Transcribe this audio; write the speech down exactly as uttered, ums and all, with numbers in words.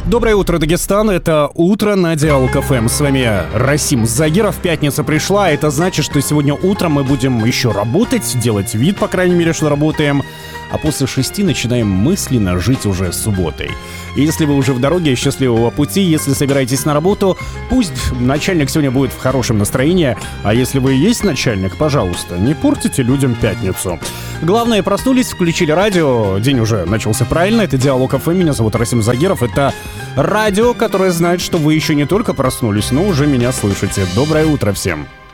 Доброе утро, Дагестан. Это «Утро» на Диалог эф эм. С вами Расим Загиров. Пятница пришла. Это значит, что сегодня утром мы будем еще работать, делать вид, по крайней мере, что работаем. А после шести начинаем мысленно жить уже субботой. И если вы уже в дороге, счастливого пути. Если собираетесь на работу, пусть начальник сегодня будет в хорошем настроении. А если вы и есть начальник, пожалуйста, не портите людям пятницу. Главное, проснулись, включили радио. День уже начался правильно. Это Диалог эф эм. Меня зовут Расим Загиров. Это радио, которое знает, что вы еще не только проснулись, но уже меня слышите. Доброе утро всем.